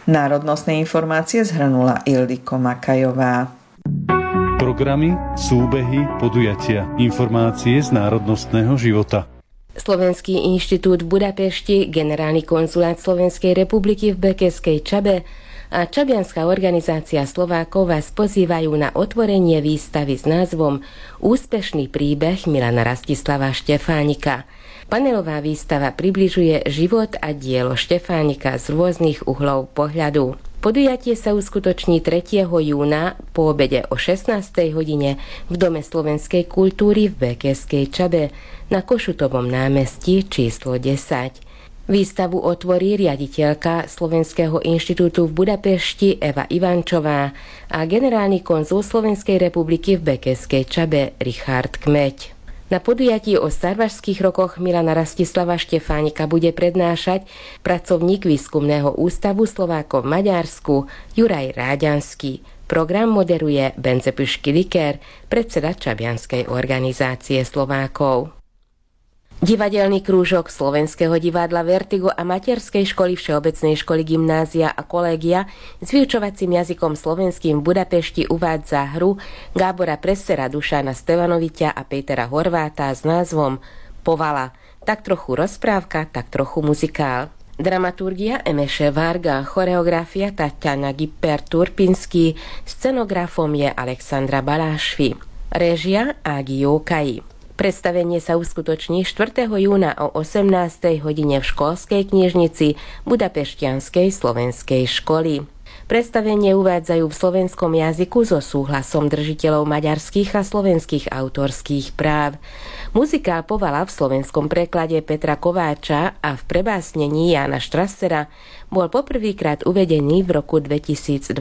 Národnostné informácie zhrnula Ildiko Makajová. Programy, súbehy, podujatia, informácie z národnostného života. Slovenský inštitút v Budapešti, Generálny konzulát Slovenskej republiky v Bekeskej Čabe a Čabianska organizácia Slovákov vás pozývajú na otvorenie výstavy s názvom Úspešný príbeh Milana Rastislava Štefánika. Panelová výstava približuje život a dielo Štefánika z rôznych uhlov pohľadu. Podujatie sa uskutoční 3. júna po obede o 16. hodine v Dome slovenskej kultúry v Bekeskej Čabe na Košutovom námestí číslo 10. Výstavu otvorí riaditeľka Slovenského inštitútu v Budapešti Eva Ivančová a generálny konzul Slovenskej republiky v Bekeskej Čabe Richard Kmeď. Na podujatí o sarvašských rokoch Milana Rastislava Štefánika bude prednášať pracovník Výskumného ústavu Slovákov v Maďarsku Juraj Ráďanský. Program moderuje Bence Püšky-Liker, predseda Čabianskej organizácie Slovákov. Divadelný krúžok Slovenského divadla Vertigo a Materskej školy Všeobecnej školy gymnázia a kolégia s vyučovacím jazykom slovenským v Budapešti uvádza hru Gábora Pressera, Dušana Stevanoviťa a Petera Horváta s názvom Povala. Tak trochu rozprávka, tak trochu muzikál. Dramaturgia Emeše Varga, choreografia Tatiana Gipper-Turpinský, scenografom je Alexandra Balášvi. Réžia Ági Jókai. Predstavenie sa uskutoční 4. júna o 18. hodine v školskej knižnici Budapešťanskej slovenskej školy. Predstavenie uvádzajú v slovenskom jazyku so súhlasom držiteľov maďarských a slovenských autorských práv. Muzikál Povala v slovenskom preklade Petra Kováča a v prebásnení Jána Štrassera bol poprvýkrát uvedený v roku 2023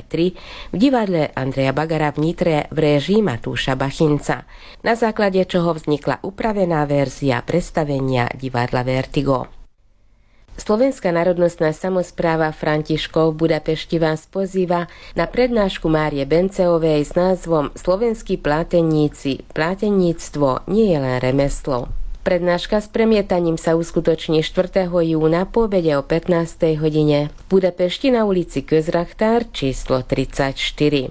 v divadle Andreja Bagara v Nitre v réžii Matúša Bachinca, na základe čoho vznikla upravená verzia predstavenia divadla Vertigo. Slovenská národnostná samospráva Františkov v Budapešti vás pozýva na prednášku Márie Benceovej s názvom Slovenskí pláteníci. Pláteníctvo nie je len remeslo. Prednáška s premietaním sa uskutoční 4. júna po obede o 15. hodine v Budapešti na ulici Közrachtár číslo 34.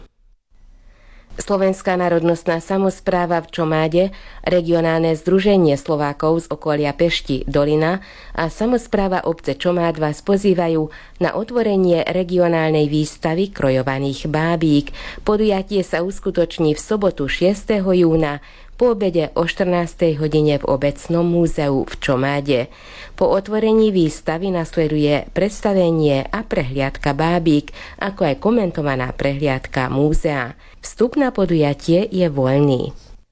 Slovenská národnostná samospráva v Čomáde, regionálne združenie Slovákov z okolia Pešti Dolina a samospráva obce Čomád vás pozývajú na otvorenie regionálnej výstavy krojovaných bábík. Podujatie sa uskutoční v sobotu 6. júna po obede o 14. hodine v Obecnom múzeu v Čomáde. Po otvorení výstavy nasleduje predstavenie a prehliadka bábík, ako aj komentovaná prehliadka múzea. Vstup na podujatie je voľný.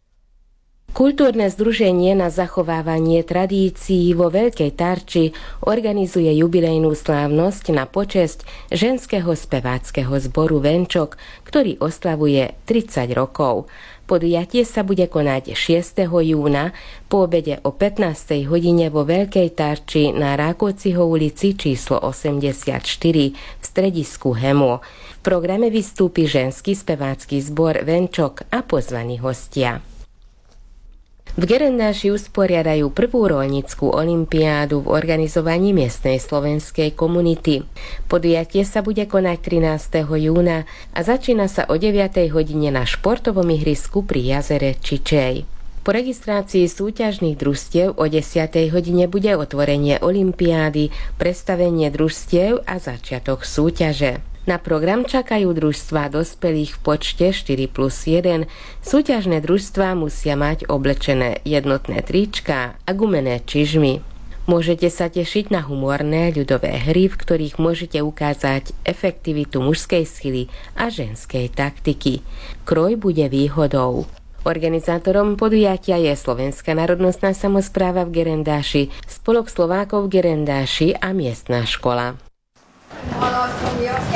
Kultúrne združenie na zachovávanie tradícií vo Veľkej Tarči organizuje jubilejnú slávnosť na počesť ženského speváckeho zboru Venčok, ktorý oslavuje 30 rokov. Podujatie sa bude konať 6. júna po obede o 15. hodine vo Veľkej Tarči na Rákociho ulici číslo 84 v stredisku Hemo. V programe vystúpi ženský spevácky zbor Venčok a pozvaní hostia. V Gerendáši usporiadajú prvú roľnícku olympiádu v organizovaní miestnej slovenskej komunity. Podujatie sa bude konať 13. júna a začína sa o 9. hodine na športovom ihrisku pri jazere Čičej. Po registrácii súťažných družstiev o 10. hodine bude otvorenie olympiády, predstavenie družstiev a začiatok súťaže. Na program čakajú družstvá dospelých v počte 4+1. Súťažné družstvá musia mať oblečené jednotné tričká a gumené čižmy. Môžete sa tešiť na humorné ľudové hry, v ktorých môžete ukázať efektivitu mužskej sily a ženskej taktiky. Kroj bude výhodou. Organizátorom podujatia je Slovenská národnostná samospráva v Gerendáši, Spolok Slovákov v Gerendáši a miestna škola.